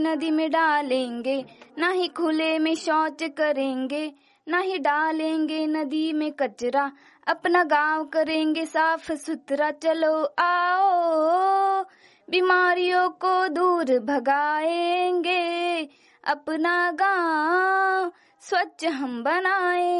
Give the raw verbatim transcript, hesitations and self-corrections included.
नदी में डालेंगे, ना ही खुले में शौच करेंगे, ना ही डालेंगे नदी में कचरा, अपना गांव करेंगे साफ सुथरा। चलो आओ बीमारियों को दूर भगाएंगे, अपना गांव स्वच्छ हम बनाए।